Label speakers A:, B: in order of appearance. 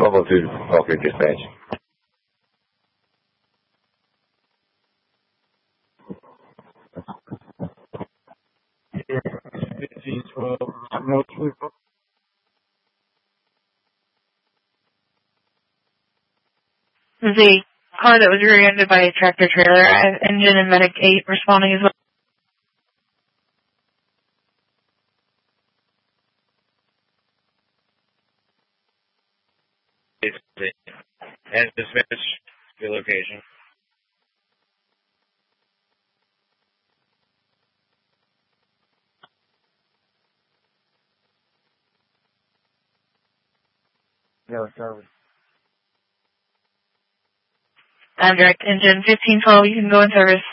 A: 1202, Valkyrie Dispatch.
B: Here, 1512,
C: This is a car that was rear-ended by a tractor trailer. I have engine and medic 8 responding as well.
D: And dispatch your location.
B: yeah, service.
C: I'm direct engine 1512. You can go in service.